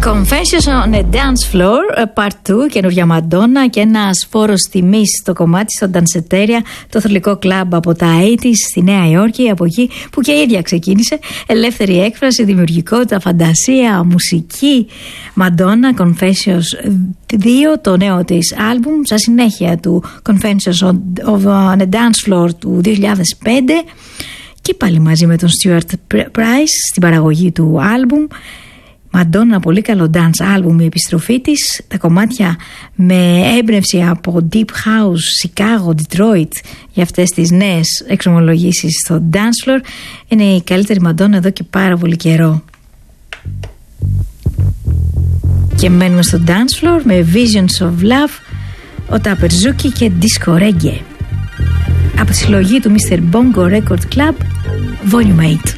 Confessions on a Dance Floor, Part 2, καινούργια Μαντόνα και ένας φόρος τιμής στο κομμάτι στο Danceteria, το θρυλικό κλαμπ από τα 80's στη Νέα Υόρκη, από εκεί που και η ίδια ξεκίνησε. Ελεύθερη έκφραση, δημιουργικότητα, φαντασία, μουσική. Μαντόνα, Confessions 2, το νέο της άλμπουμ, στα συνέχεια του Confessions on a Dance Floor του 2005. Και πάλι μαζί με τον Stuart Price στην παραγωγή του άλμπουμ. Μαντόνα, πολύ καλό dance album η επιστροφή της. Τα κομμάτια με έμπνευση από Deep House, Chicago, Detroit για αυτές τις νέες εξομολογήσεις στο dance floor. Είναι η καλύτερη Μαντόνα εδώ και πάρα πολύ καιρό. Και μένουμε στο dance floor με Visions of Love, ο Ταπερζούκι και Disco Reggae από τη συλλογή του Mr. Bongo Record Club Volume 8.